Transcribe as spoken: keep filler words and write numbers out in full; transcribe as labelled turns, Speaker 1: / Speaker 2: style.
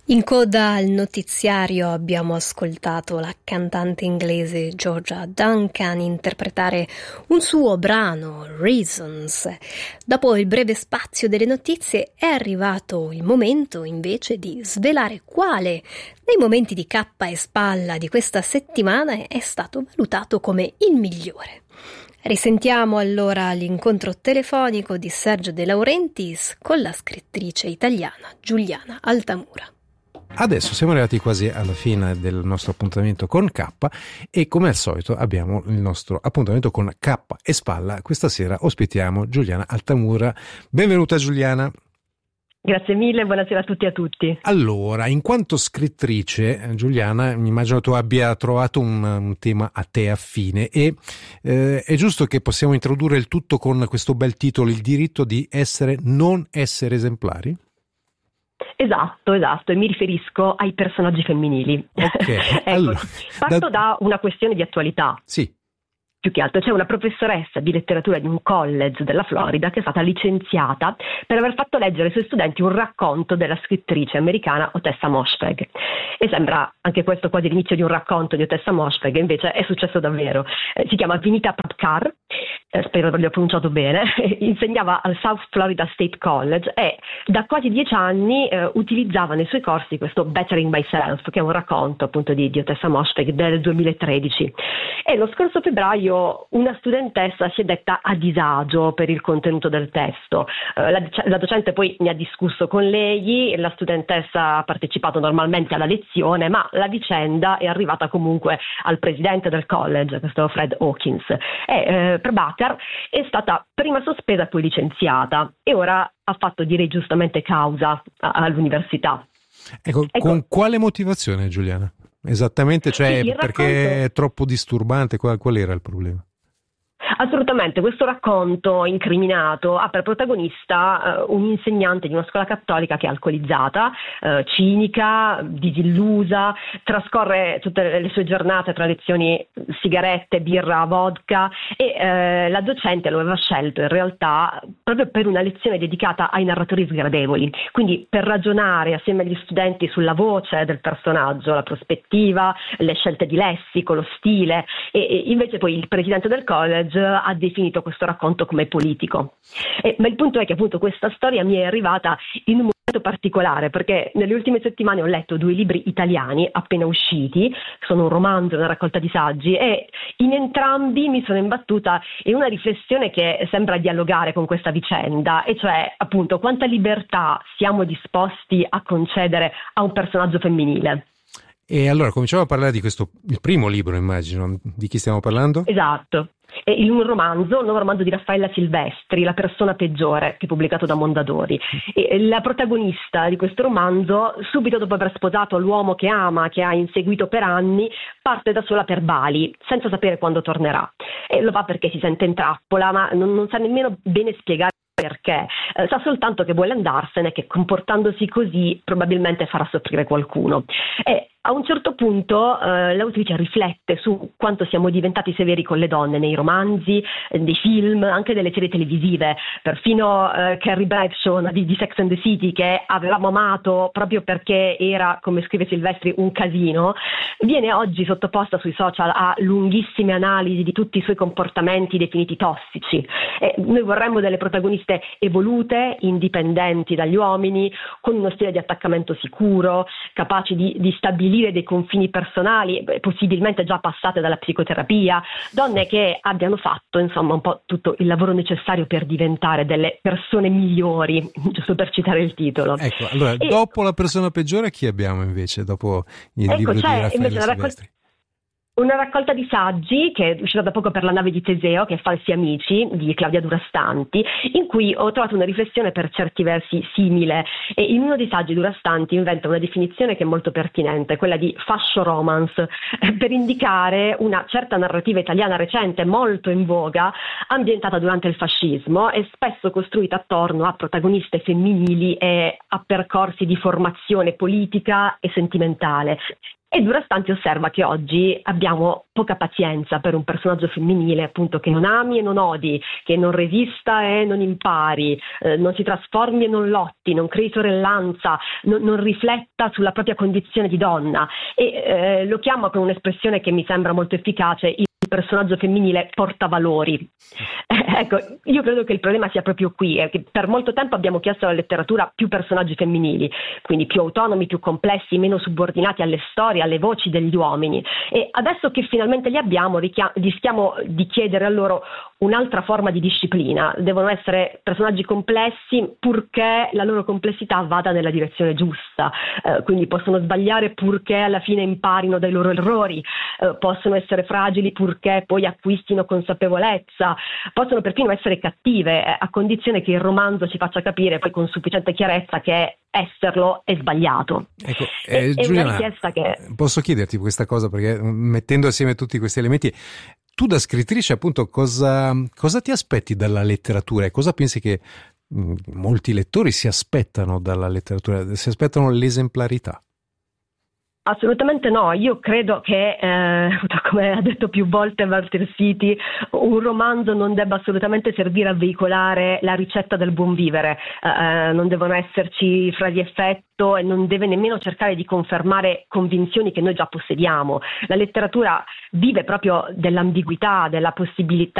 Speaker 1: In coda al notiziario abbiamo ascoltato la cantante inglese Georgia Duncan interpretare un suo brano, Reasons. Dopo il breve spazio delle notizie è arrivato il momento invece di svelare quale dei momenti di cappa e spalla di questa settimana è stato valutato come il migliore. Risentiamo allora l'incontro telefonico di Sergio De Laurentiis con la scrittrice italiana Giuliana Altamura.
Speaker 2: Adesso siamo arrivati quasi alla fine del nostro appuntamento con K e come al solito abbiamo il nostro appuntamento con K e spalla. Questa sera ospitiamo Giuliana Altamura. Benvenuta Giuliana.
Speaker 3: Grazie mille, buonasera a tutti e a tutti.
Speaker 2: Allora, in quanto scrittrice, Giuliana, immagino tu abbia trovato un, un tema a te affine e eh, è giusto che possiamo introdurre il tutto con questo bel titolo, Il diritto di essere, non essere esemplari?
Speaker 3: Esatto, esatto, e mi riferisco ai personaggi femminili.
Speaker 2: Okay.
Speaker 3: Ecco,
Speaker 2: Allora,
Speaker 3: parto
Speaker 2: da...
Speaker 3: da una questione di attualità.
Speaker 2: Sì.
Speaker 3: Più che altro c'è una professoressa di letteratura di un college della Florida che è stata licenziata per aver fatto leggere ai suoi studenti un racconto della scrittrice americana Ottessa Moshfegh. E sembra anche questo quasi l'inizio di un racconto di Ottessa Moshfegh, invece è successo davvero. Eh, si chiama Vinita Papkar, eh, spero di averlo pronunciato bene, insegnava al South Florida State College e da quasi dieci anni eh, utilizzava nei suoi corsi questo Bettering Myself, che è un racconto appunto di, di Ottessa Moshfegh del duemilatredici. E lo scorso febbraio una studentessa si è detta a disagio per il contenuto del testo. Eh, la, la docente poi ne ha discusso con lei, la studentessa ha partecipato normalmente alla lezione, ma la vicenda è arrivata comunque al presidente del college, questo Fred Hawkins. E eh, per Bakar è stata prima sospesa poi licenziata e ora ha fatto, direi giustamente, causa a, all'università.
Speaker 2: Ecco, ecco, con quale motivazione, Giuliana? Esattamente, cioè
Speaker 3: sì,
Speaker 2: perché
Speaker 3: racconto...
Speaker 2: è troppo disturbante, qual, qual era il problema?
Speaker 3: Assolutamente, questo racconto incriminato ha per protagonista uh, un insegnante di una scuola cattolica che è alcolizzata, uh, cinica, disillusa, trascorre tutte le sue giornate tra lezioni sigarette, birra, vodka e uh, la docente lo aveva scelto in realtà proprio per una lezione dedicata ai narratori sgradevoli, quindi per ragionare assieme agli studenti sulla voce del personaggio, la prospettiva, le scelte di lessico, lo stile e, e invece poi il presidente del college ha definito questo racconto come politico. Eh, ma il punto è che appunto questa storia mi è arrivata in un momento particolare perché nelle ultime settimane ho letto due libri italiani appena usciti, sono un romanzo e una raccolta di saggi e in entrambi mi sono imbattuta in una riflessione che sembra dialogare con questa vicenda, e cioè appunto quanta libertà siamo disposti a concedere a un personaggio femminile.
Speaker 2: E allora cominciamo a parlare di questo, il primo libro, immagino. Di chi stiamo parlando?
Speaker 3: Esatto. È un romanzo, un nuovo romanzo di Raffaella Silvestri, La persona peggiore, che è pubblicato da Mondadori. E la protagonista di questo romanzo, subito dopo aver sposato l'uomo che ama, che ha inseguito per anni, parte da sola per Bali, senza sapere quando tornerà. E lo fa perché si sente in trappola, ma non, non sa nemmeno bene spiegare perché. Eh, sa soltanto che vuole andarsene, che comportandosi così probabilmente farà soffrire qualcuno. E a un certo punto eh, l'autrice riflette su quanto siamo diventati severi con le donne nei romanzi, eh, nei film, anche nelle serie televisive, perfino eh, Carrie Bradshaw di, di Sex and the City, che avevamo amato proprio perché era, come scrive Silvestri, un casino, viene oggi sottoposta sui social a lunghissime analisi di tutti i suoi comportamenti definiti tossici. E noi vorremmo delle protagoniste evolute, indipendenti dagli uomini, con uno stile di attaccamento sicuro, capaci di, di stabilire dei confini personali, possibilmente già passate dalla psicoterapia, donne che abbiano fatto insomma un po' tutto il lavoro necessario per diventare delle persone migliori, giusto per citare il titolo.
Speaker 2: Ecco, allora e, dopo La persona peggiore chi abbiamo invece, dopo il
Speaker 3: ecco,
Speaker 2: libro di
Speaker 3: cioè,
Speaker 2: Raffaella Silvestri?
Speaker 3: Una raccolta di saggi che è uscita da poco per La nave di Teseo, che è Falsi amici, di Claudia Durastanti, in cui ho trovato una riflessione per certi versi simile. E in uno dei saggi Durastanti inventa una definizione che è molto pertinente, quella di fascio romance, per indicare una certa narrativa italiana recente, molto in voga, ambientata durante il fascismo e spesso costruita attorno a protagoniste femminili e a percorsi di formazione politica e sentimentale. E Durastanti osserva che oggi abbiamo poca pazienza per un personaggio femminile, appunto, che non ami e non odi, che non resista e non impari, eh, non si trasformi e non lotti, non crei sorellanza, non, non rifletta sulla propria condizione di donna. E eh, lo chiama con un'espressione che mi sembra molto efficace: il personaggio femminile portavalori. Ecco, io credo che il problema sia proprio qui, è che per molto tempo abbiamo chiesto alla letteratura più personaggi femminili, quindi più autonomi, più complessi, meno subordinati alle storie, alle voci degli uomini, e adesso che finalmente li abbiamo richia- rischiamo di chiedere a loro un'altra forma di disciplina. Devono essere personaggi complessi purché la loro complessità vada nella direzione giusta, eh, quindi possono sbagliare purché alla fine imparino dai loro errori, eh, possono essere fragili purché poi acquistino consapevolezza, possono perfino essere cattive, eh, a condizione che il romanzo ci faccia capire poi con sufficiente chiarezza che esserlo è sbagliato.
Speaker 2: Ecco, eh,
Speaker 3: è, è
Speaker 2: Giuliana,
Speaker 3: una richiesta che...
Speaker 2: posso chiederti questa cosa, perché mettendo assieme tutti questi elementi, tu da scrittrice appunto cosa, cosa ti aspetti dalla letteratura e cosa pensi che mh, molti lettori si aspettano dalla letteratura? Si aspettano l'esemplarità?
Speaker 3: Assolutamente no, io credo che, eh, come ha detto più volte Walter City, un romanzo non debba assolutamente servire a veicolare la ricetta del buon vivere, eh, non devono esserci frasi di effetto e non deve nemmeno cercare di confermare convinzioni che noi già possediamo. La letteratura vive proprio dell'ambiguità, della possibilità